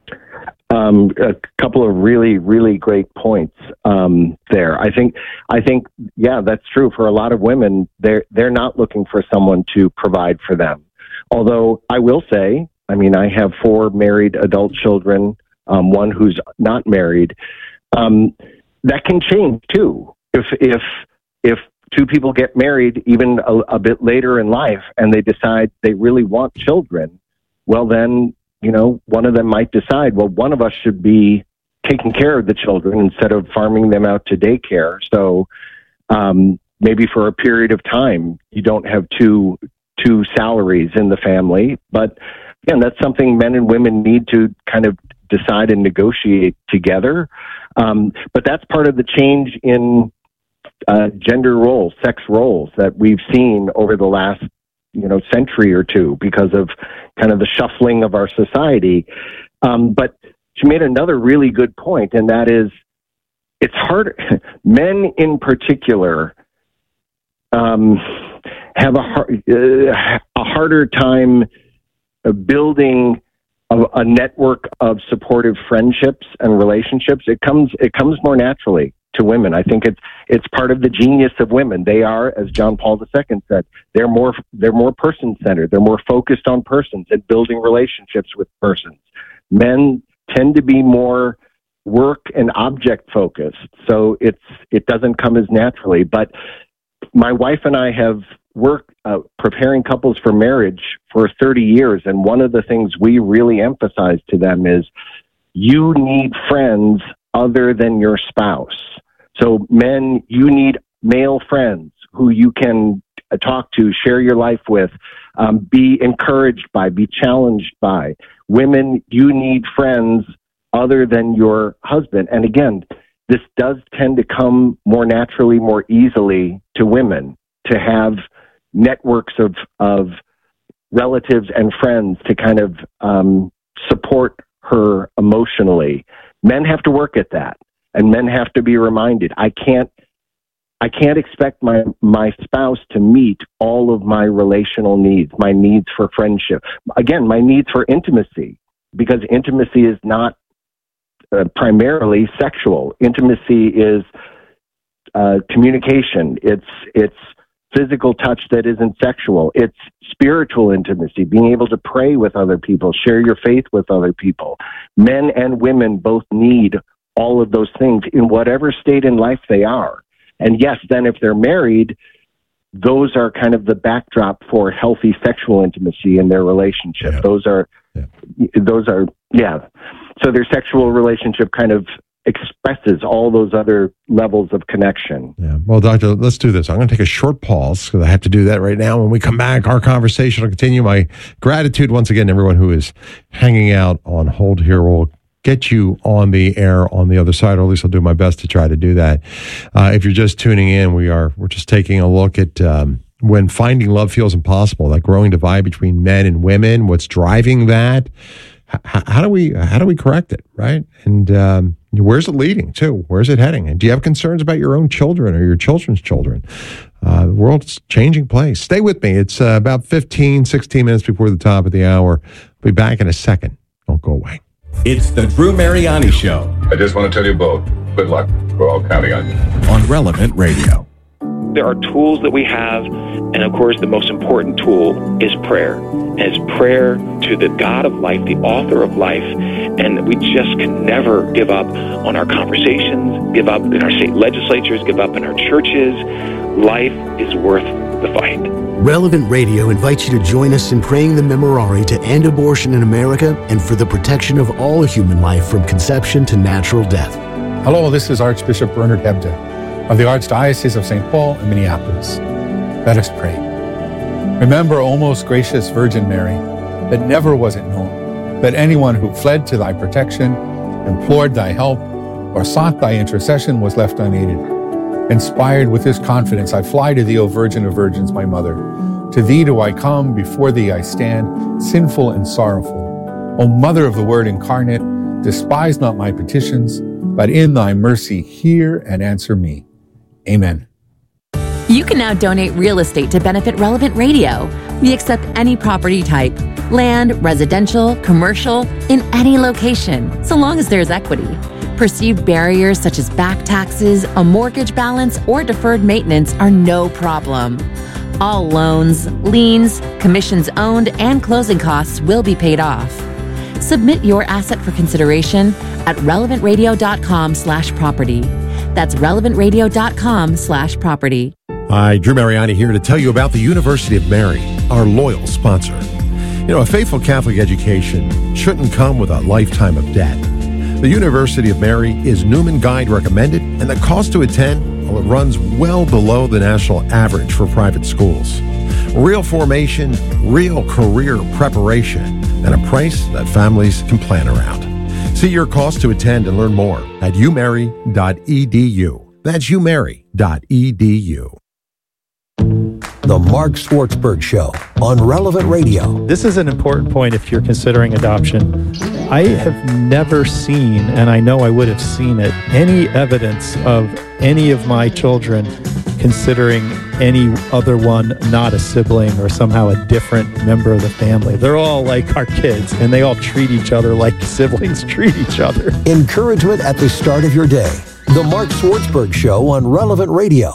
Um, a couple of really, really great points um, there. I think, I think, yeah, that's true for a lot of women. They're they're not looking for someone to provide for them. Although I will say, I mean, I have four married adult children, um, one who's not married. Um, that can change too. If if if two people get married even a, a bit later in life and they decide they really want children, well then, you know, one of them might decide, well, one of us should be taking care of the children instead of farming them out to daycare. So um, maybe for a period of time, you don't have two two salaries in the family. But again, that's something men and women need to kind of decide and negotiate together. Um, but that's part of the change in uh, gender roles, sex roles that we've seen over the last, you know, century or two because of kind of the shuffling of our society. Um, but she made another really good point, and that is it's hard. Men in particular um, have a, hard, uh, a harder time building a, a network of supportive friendships and relationships. It comes it comes more naturally to women. I think it's it's part of the genius of women. They are, as John Paul the Second said, they're more they're more person centered. They're more focused on persons and building relationships with persons. Men tend to be more work and object focused, so it's it doesn't come as naturally. But my wife and I have worked uh, preparing couples for marriage for thirty years, and one of the things we really emphasize to them is you need friends other than your spouse. So men, you need male friends who you can talk to, share your life with, um, be encouraged by, be challenged by. Women, you need friends other than your husband. And again, this does tend to come more naturally, more easily to women to have networks of, of relatives and friends to kind of um, support her emotionally. Men have to work at that, and men have to be reminded, I can't, I can't expect my, my spouse to meet all of my relational needs, my needs for friendship. Again, my needs for intimacy, because intimacy is not uh, primarily sexual. Intimacy is uh, communication. It's, it's physical touch that isn't sexual. It's spiritual intimacy, being able to pray with other people, share your faith with other people. Men and women both need all of those things in whatever state in life they are. And yes, then if they're married, those are kind of the backdrop for healthy sexual intimacy in their relationship. Yeah. Those are, yeah. those are, yeah. So their sexual relationship kind of expresses all those other levels of connection. Yeah. Well, Doctor, let's do this. I'm going to take a short pause because I have to do that right now. When we come back, our conversation will continue. My gratitude once again to everyone who is hanging out on hold here. We'll get you on the air on the other side, or at least I'll do my best to try to do that. Uh, if you're just tuning in, we are we're just taking a look at um, when finding love feels impossible, that growing divide between men and women. What's driving that? H- how do we how do we correct it, right? And um, where's it leading to? Where's it heading? And do you have concerns about your own children or your children's children? Uh, the world's a changing place. Stay with me. It's uh, about fifteen, sixteen minutes before the top of the hour. I'll be back in a second. Don't go away. It's the Drew Mariani Show. I just want to tell you both, good luck. We're all counting on you. On Relevant Radio. There are tools that we have, and of course the most important tool is prayer. And it's prayer to the God of life, the author of life, and we just can never give up on our conversations, give up in our state legislatures, give up in our churches. Life is worth the fight. Relevant Radio invites you to join us in praying the Memorare to end abortion in America and for the protection of all human life from conception to natural death. Hello, this is Archbishop Bernard Hebda of the Archdiocese of Saint Paul and Minneapolis. Let us pray. Remember, O most gracious Virgin Mary, that never was it known that anyone who fled to thy protection, implored thy help, or sought thy intercession was left unaided. Inspired with this confidence, I fly to thee, O Virgin of Virgins, my mother. To thee do I come, before thee I stand, sinful and sorrowful. O Mother of the Word incarnate, despise not my petitions, but in thy mercy hear and answer me. Amen. You can now donate real estate to benefit Relevant Radio. We accept any property type, land, residential, commercial, in any location, so long as there's equity. Perceived barriers such as back taxes, a mortgage balance, or deferred maintenance are no problem. All loans, liens, commissions owned, and closing costs will be paid off. Submit your asset for consideration at relevantradio.com slash property. That's relevantradio.com slash property. Hi, Drew Mariani here to tell you about the University of Mary, our loyal sponsor. You know, a faithful Catholic education shouldn't come with a lifetime of debt. The University of Mary is Newman Guide recommended, and the cost to attend, well, it runs well below the national average for private schools. Real formation, real career preparation, and a price that families can plan around. See your cost to attend and learn more at u mary dot e d u. That's u mary dot e d u. The Mark Swartzberg Show on Relevant Radio. This is an important point if you're considering adoption. I have never seen, and I know I would have seen it, any evidence of any of my children considering any other one not a sibling or somehow a different member of the family. They're all like our kids, and they all treat each other like siblings treat each other. Encouragement at the start of your day. The Mark Swartzberg Show on Relevant Radio.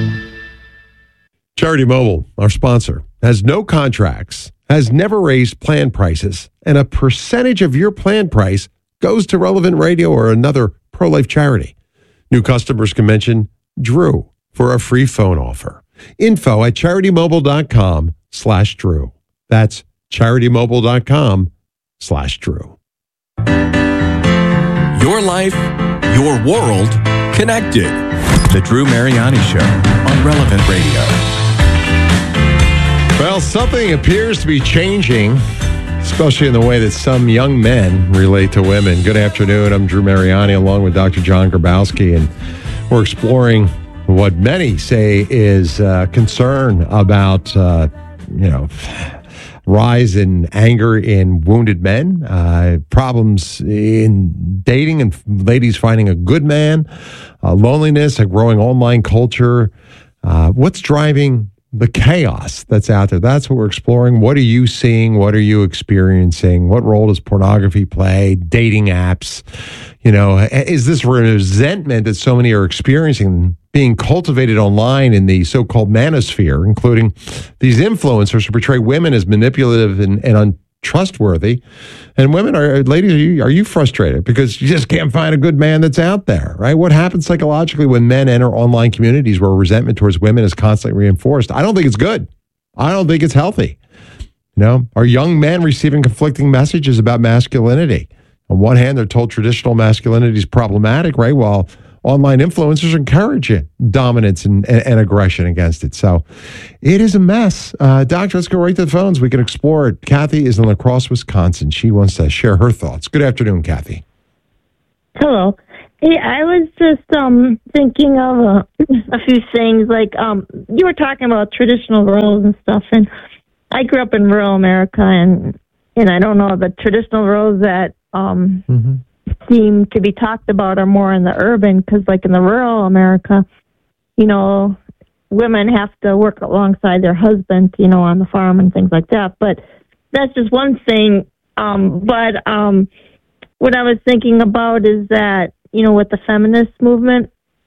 Charity Mobile, our sponsor, has no contracts, has never raised plan prices, and a percentage of your plan price goes to Relevant Radio or another pro-life charity. New customers can mention Drew for a free phone offer. Info at charitymobile.com slash Drew. That's charitymobile.com slash Drew. Your life, your world, connected. The Drew Mariani Show on Relevant Radio. Well, something appears to be changing, especially in the way that some young men relate to women. Good afternoon. I'm Drew Mariani along with Doctor John Grabowski, and we're exploring what many say is uh, concern about, uh, you know, rise in anger in wounded men, uh, problems in dating and ladies finding a good man, uh, loneliness, a growing online culture. Uh, what's driving the chaos that's out there? That's what we're exploring. What are you seeing? What are you experiencing? What role does pornography play? Dating apps? You know, is this resentment that so many are experiencing being cultivated online in the so-called manosphere, including these influencers who portray women as manipulative and, and untrustworthy? And women are, ladies, are you, are you frustrated because you just can't find a good man that's out there, right? What happens psychologically when men enter online communities where resentment towards women is constantly reinforced? I don't think it's good. I don't think it's healthy. You know, are young men receiving conflicting messages about masculinity? on one hand, they're told traditional masculinity is problematic, right? While online influencers encourage it, dominance and, and, and aggression against it. So it is a mess. Uh, doctor, let's go right to the phones. We can explore it. Kathy is in La Crosse, Wisconsin. She wants to share her thoughts. Good afternoon, Kathy. Hello. Hey, I was just um, thinking of a, a few things. Like um, you were talking about traditional roles and stuff, and I grew up in rural America, and and I don't know, the traditional roles that um, mm-hmm. seem to be talked about are more in the urban, because like in the rural America, you know, women have to work alongside their husband, you know, on the farm and things like that. But that's just one thing. Um, but um, what I was thinking about is that, you know, with the feminist movement,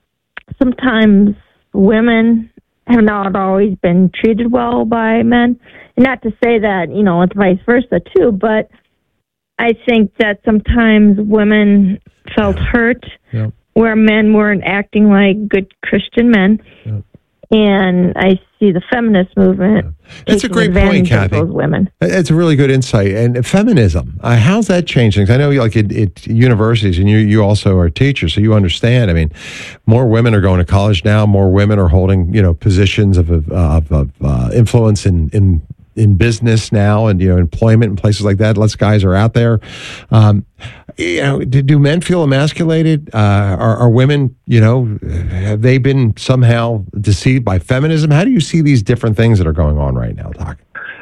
sometimes women have not always been treated well by men. And not to say that, you know, it's vice versa too, but I think that sometimes women felt hurt yeah. where men weren't acting like good Christian men. Yeah. And I see the feminist movement. That's a great point, Kathy. Those women. It's a really good insight. And feminism, uh, how's that changed things? I know, like at, at universities, and you you also are teachers, so you understand. I mean, more women are going to college now. More women are holding, you know, positions of of, of, of uh, influence in in. in business now, and you know, employment and places like that. Less guys are out there. Um, you know, do, do men feel emasculated? Uh, are, are women, you know, have they been somehow deceived by feminism? How do you see these different things that are going on right now, Doc?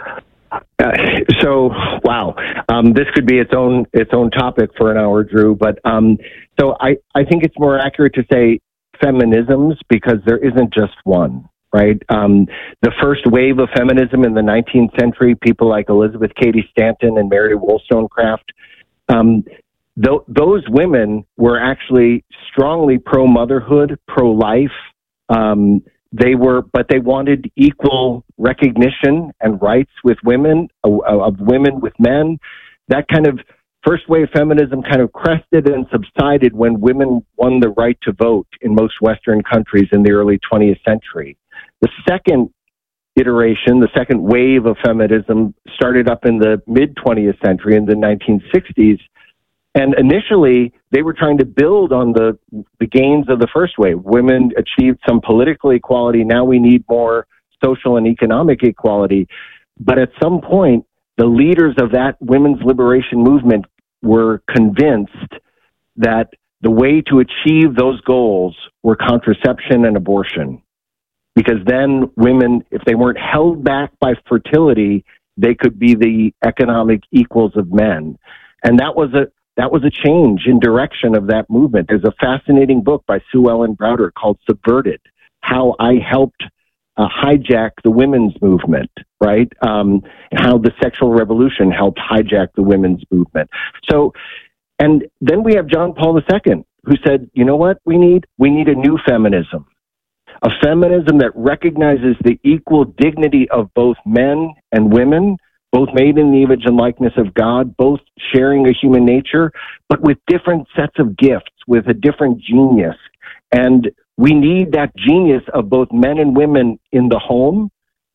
Uh, so, wow, um, this could be its own its own topic for an hour, Drew. But um, so I I think it's more accurate to say feminisms, because there isn't just one. Right. Um, the first wave of feminism in the nineteenth century, people like Elizabeth Cady Stanton and Mary Wollstonecraft, um, th- those women were actually strongly pro-motherhood, pro-life. Um, they were, but they wanted equal recognition and rights with women, uh, of women with men. That kind of first wave feminism kind of crested and subsided when women won the right to vote in most Western countries in the early twentieth century. The second iteration, the second wave of feminism, started up in the mid-twentieth century, in the nineteen sixties. And initially, they were trying to build on the, the gains of the first wave. Women achieved some political equality. Now we need more social and economic equality. But at some point, the leaders of that women's liberation movement were convinced that the way to achieve those goals were contraception and abortion. Because then women, if they weren't held back by fertility, they could be the economic equals of men. And that was a that was a change in direction of that movement. There's a fascinating book by Sue Ellen Browder called Subverted, How I Helped uh, Hijack the Women's Movement, right? Um, and how the sexual revolution helped hijack the women's movement. So, and then we have John Paul the Second, who said, you know what we need? We need a new feminism. A feminism that recognizes the equal dignity of both men and women, both made in the image and likeness of God, both sharing a human nature, but with different sets of gifts, with a different genius. And we need that genius of both men and women in the home,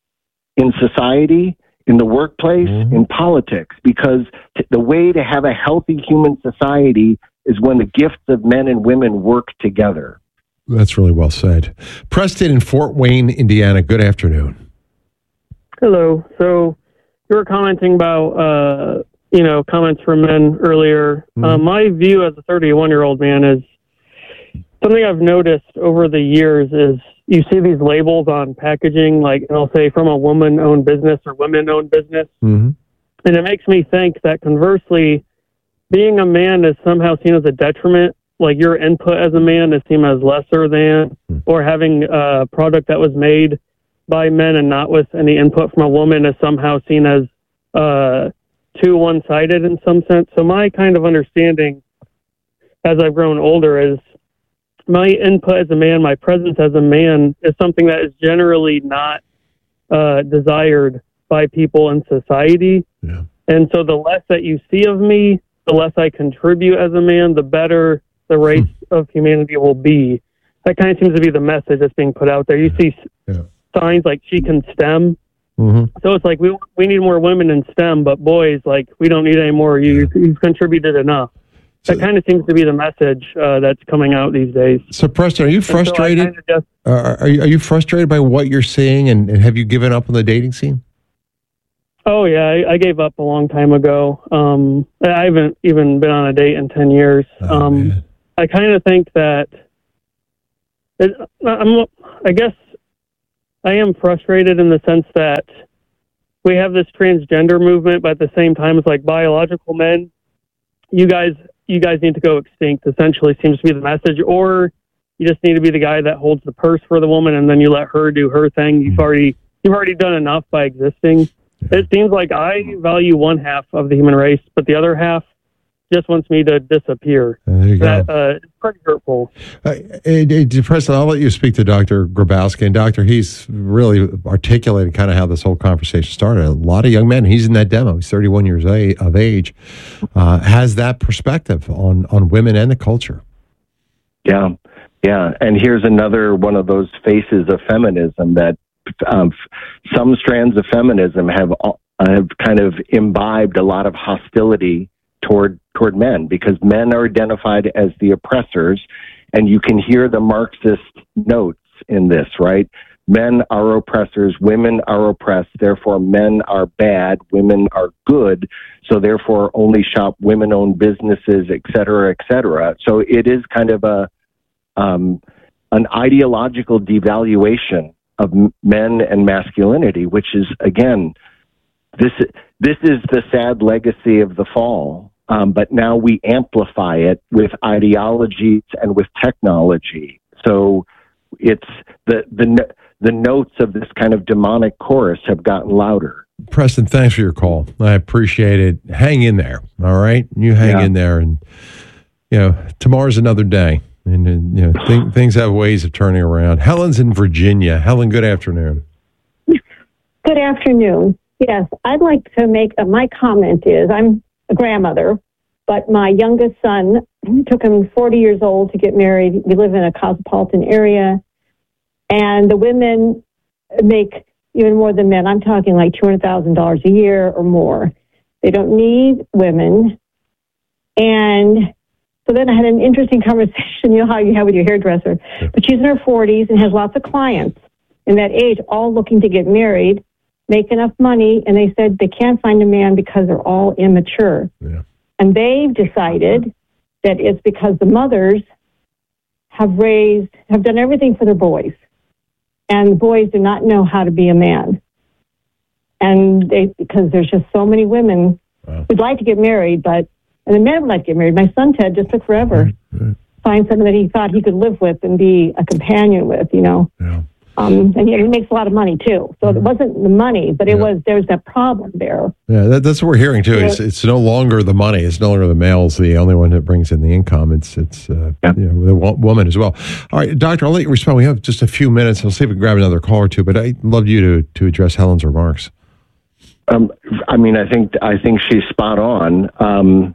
in society, in the workplace, mm-hmm. in politics, because t- the way to have a healthy human society is when the gifts of men and women work together. That's really well said. Preston in Fort Wayne, Indiana. Good afternoon. Hello. So you were commenting about, uh, you know, comments from men earlier. Mm-hmm. Uh, my view as a thirty-one-year-old man is something I've noticed over the years is you see these labels on packaging, like it'll say from a woman-owned business or women-owned business. Mm-hmm. And it makes me think that conversely, being a man is somehow seen as a detriment. Like your input as a man is seen as lesser than, or having a product that was made by men and not with any input from a woman is somehow seen as uh, too one-sided in some sense. So my kind of understanding as I've grown older is my input as a man, my presence as a man is something that is generally not uh, desired by people in society. Yeah. And so the less that you see of me, the less I contribute as a man, the better the race of humanity will be. That kind of seems to be the message that's being put out there. You see yeah. signs like she can STEM. Mm-hmm. So it's like, we we need more women in STEM, but boys, like, we don't need any more. You, you've contributed enough. that kind of seems to be the message uh, that's coming out these days. So, Preston, are you frustrated? So just, uh, are, you, are you frustrated by what you're seeing, and, and have you given up on the dating scene? Oh, yeah, I, I gave up a long time ago. Um, I haven't even been on a date in ten years. Oh, um, man. I kind of think that, it, I'm, I guess I am frustrated in the sense that we have this transgender movement, but at the same time, it's like biological men. You guys, you guys need to go extinct, essentially seems to be the message. Or you just need to be the guy that holds the purse for the woman, and then you let her do her thing. You've already, you've already done enough by existing. It seems like I value one half of the human race, but the other half just wants me to disappear. There you that, go. Uh, it's pretty hurtful. Uh, hey, Preston, I'll let you speak to Doctor Grabowski. And Doctor, he's really articulated kind of how this whole conversation started. A lot of young men, he's in that demo, he's thirty-one years a, of age, uh, has that perspective on, on women and the culture. Yeah, yeah. And here's another one of those faces of feminism that um, some strands of feminism have uh, have kind of imbibed a lot of hostility toward toward men, because men are identified as the oppressors, and you can hear the Marxist notes in this, right? Men are oppressors, women are oppressed, therefore men are bad, women are good, so therefore only shop women-owned businesses, et cetera, et cetera. So it is kind of a um, an ideological devaluation of men and masculinity, which is, again, this this is the sad legacy of the fall. Um, but now we amplify it with ideologies and with technology. So it's the the the notes of this kind of demonic chorus have gotten louder. Preston, thanks for your call. I appreciate it. Hang in there, all right? You hang Yeah. in there, and you know tomorrow's another day. And, and you know, th- things have ways of turning around. Helen's in Virginia. Helen, good afternoon. Good afternoon. Yes, I'd like to make uh, my comment is I'm a grandmother, but my youngest son, it took him forty years old to get married. We live in a cosmopolitan area, and the women make even more than men. I'm talking like two hundred thousand dollars a year or more. They don't need women. And so then I had an interesting conversation, you know how you have with your hairdresser, but she's in her forties and has lots of clients in that age, all looking to get married, make enough money, and they said they can't find a man because they're all immature. Yeah. And they've decided that it's because the mothers have raised, have done everything for their boys, and the boys do not know how to be a man. And they, because there's just so many women wow. who'd like to get married, but and the men would like to get married. My son Ted just took forever Right, right. find someone that he thought he could live with and be a companion with, you know. Yeah. Um, and he, he makes a lot of money too. So it wasn't the money, but it Yeah. was, there's that problem there. Yeah, that, that's what we're hearing too. It's, it's no longer the money. It's no longer the male's the only one that brings in the income. It's it's uh, Yeah. you know, the wo- woman as well. All right, Doctor, I'll let you respond. We have just a few minutes. I'll see if we can grab another call or two. But I'd love you to to address Helen's remarks. Um, I mean, I think I think she's spot on. Um,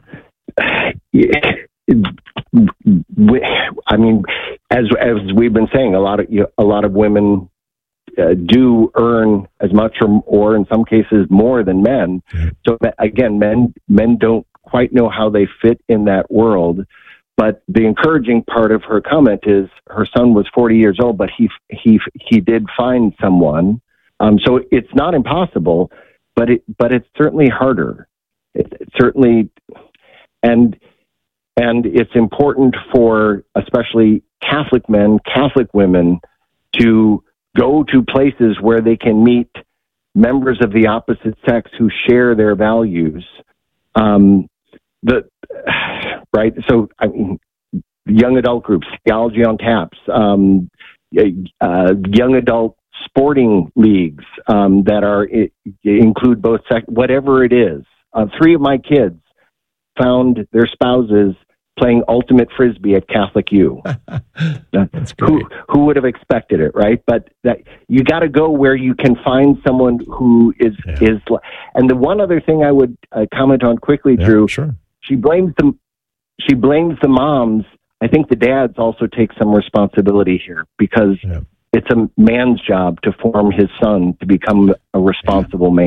I mean, as as we've been saying, a lot of a lot of women uh, do earn as much or, or in some cases more than men. So again, men men don't quite know how they fit in that world. But the encouraging part of her comment is her son was forty years old, but he he he did find someone. Um, so it's not impossible, but it but it's certainly harder. It, it certainly. And and it's important for especially Catholic men, Catholic women, to go to places where they can meet members of the opposite sex who share their values. Um, the right, so I mean, young adult groups, Theology on Taps, um, uh, young adult sporting leagues um, that are it, include both sex, whatever it is. Uh, three of my kids found their spouses playing ultimate frisbee at Catholic U. That's great. Who who would have expected it, right? But that you got to go where you can find someone who is Yeah. is. And the one other thing I would uh, comment on quickly, Yeah, Drew, sure. she blames the she blames the moms. I think the dads also take some responsibility here because Yeah. it's a man's job to form his son to become a responsible man.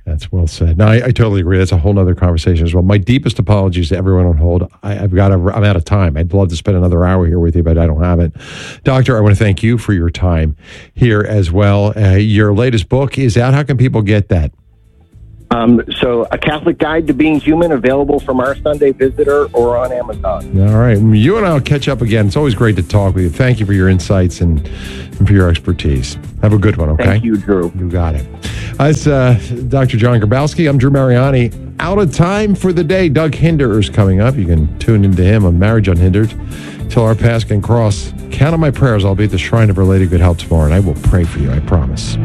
That's well said. No, I, I totally agree. That's a whole other conversation as well. My deepest apologies to everyone on hold. I, I've got. A, I'm out of time. I'd love to spend another hour here with you, but I don't have it. Doctor, I want to thank you for your time here as well. Uh, your latest book is out. How can people get that? Um, so, A Catholic Guide to Being Human, available from Our Sunday Visitor or on Amazon. All right. You and I will catch up again. It's always great to talk with you. Thank you for your insights and, and for your expertise. Have a good one, okay? Thank you, Drew. You got it. That's uh, Doctor John Grabowski. I'm Drew Mariani. Out of time for the day. Doug Hinder is coming up. You can tune into him on Marriage Unhindered. Till our paths can cross. Count on my prayers. I'll be at the Shrine of Our Lady of Good Help tomorrow, and I will pray for you. I promise.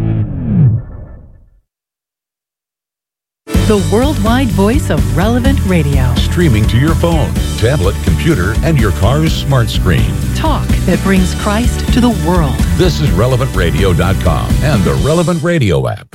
The worldwide voice of Relevant Radio. Streaming to your phone, tablet, computer, and your car's smart screen. Talk that brings Christ to the world. This is relevant radio dot com and the Relevant Radio app.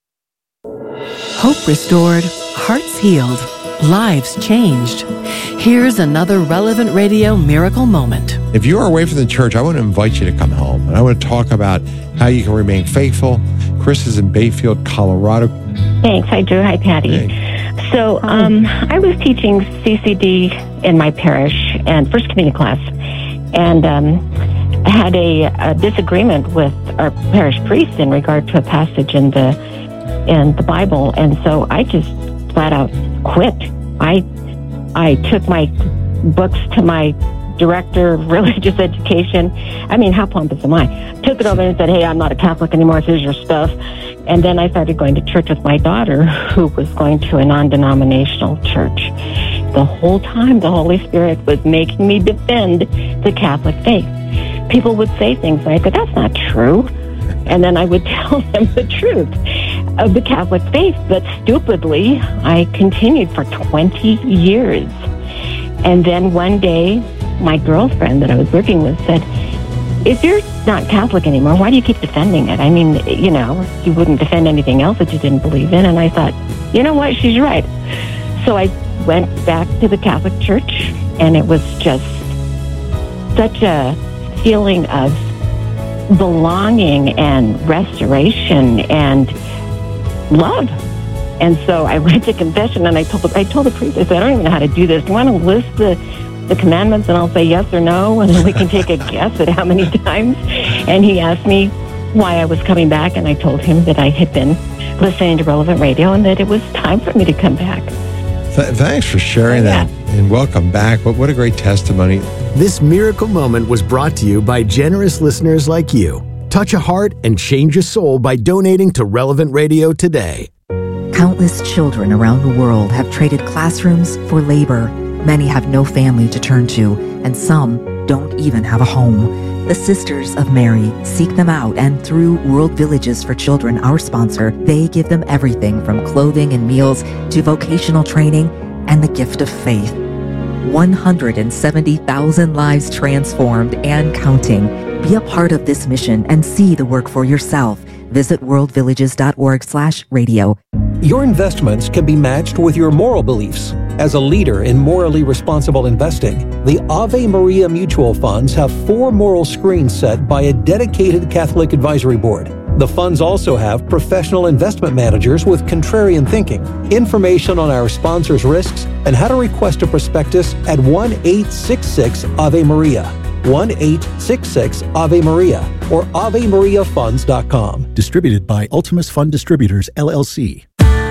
Hope restored, hearts healed, lives changed. Here's another Relevant Radio miracle moment. If you are away from the church, I want to invite you to come home. And I want to talk about how you can remain faithful. Chris is in Bayfield, Colorado. Thanks. Hi, Drew. Hi, Patty. Hey. So um, I was teaching C C D in my parish and First Communion class, and um, I had a, a disagreement with our parish priest in regard to a passage in the in the Bible, and so I just flat out quit. I I took my books to my director of religious education. I mean, how pompous am I? Took it over and said, hey, I'm not a Catholic anymore. Here's your stuff. And then I started going to church with my daughter, who was going to a non-denominational church. The whole time, the Holy Spirit was making me defend the Catholic faith. People would say things like, but that's not true. And then I would tell them the truth of the Catholic faith. But stupidly, I continued for twenty years. And then one day, my girlfriend that I was working with said, if you're not Catholic anymore, why do you keep defending it? I mean, you know, you wouldn't defend anything else that you didn't believe in. And I thought, you know what, she's right. So I went back to the Catholic Church, and it was just such a feeling of belonging and restoration and love. And so I went to confession, and I told the, I told the priest, I said, I don't even know how to do this. Do you want to list the the commandments, and I'll say yes or no, and then we can take a guess at how many times. And he asked me why I was coming back, and I told him that I had been listening to Relevant Radio and that it was time for me to come back. Th- thanks for sharing that, and welcome back. But what a great testimony. This miracle moment was brought to you by generous listeners like you. Touch a heart and change a soul by donating to Relevant Radio today. Countless children around the world have traded classrooms for labor. Many have no family to turn to, and some don't even have a home. The Sisters of Mary seek them out, and through World Villages for Children, our sponsor, they give them everything from clothing and meals to vocational training and the gift of faith. one hundred seventy thousand lives transformed and counting. Be a part of this mission and see the work for yourself. Visit worldvillages.org slash radio. Your investments can be matched with your moral beliefs. As a leader in morally responsible investing, the Ave Maria Mutual Funds have four moral screens set by a dedicated Catholic advisory board. The funds also have professional investment managers with contrarian thinking. Information on our sponsors' risks and how to request a prospectus at one eight six six Ave Maria. one eight six six Ave Maria or ave maria funds dot com. Distributed by Ultimus Fund Distributors, L L C.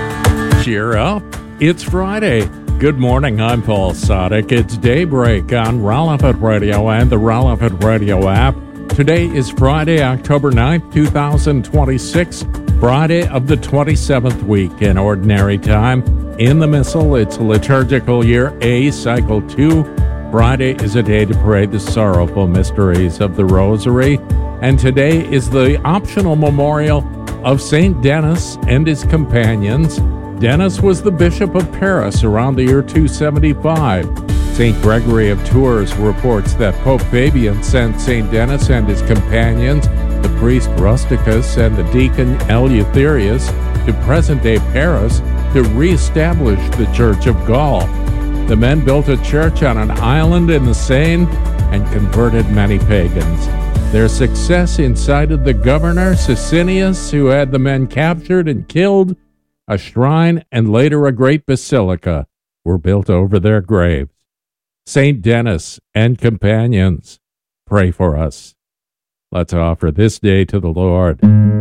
Cheer up. It's Friday. Good morning. I'm Paul Sadek. It's Daybreak on Relevant Radio and the Relevant Radio app. Today is Friday, October ninth, two thousand twenty-six, Friday of the twenty-seventh week in Ordinary Time. In the Missal, it's liturgical year A, cycle two. Friday is a day to pray the sorrowful mysteries of the Rosary. And today is the optional memorial of Saint Denis and his companions. Denis was the Bishop of Paris around the year two seventy-five. Saint Gregory of Tours reports that Pope Fabian sent Saint Denis and his companions, the priest Rusticus and the deacon Eleutherius, to present-day Paris to reestablish the Church of Gaul. The men built a church on an island in the Seine and converted many pagans. Their success incited the governor, Sicinius, who had the men captured and killed, A shrine and later a great basilica were built over their graves. Saint Denis and companions, pray for us. Let's offer this day to the Lord.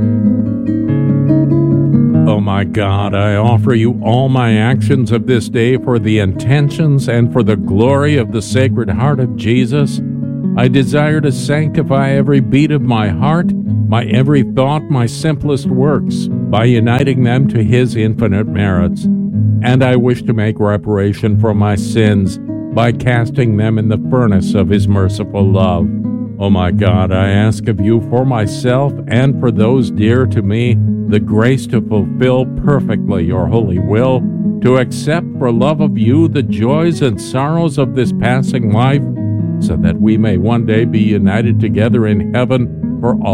Oh my God, I offer you all my actions of this day for the intentions and for the glory of the Sacred Heart of Jesus. I desire to sanctify every beat of my heart, my every thought, my simplest works, by uniting them to His infinite merits. And I wish to make reparation for my sins by casting them in the furnace of His merciful love. Oh my God, I ask of you for myself and for those dear to me the grace to fulfill perfectly your holy will, to accept for love of you the joys and sorrows of this passing life, so that we may one day be united together in heaven for all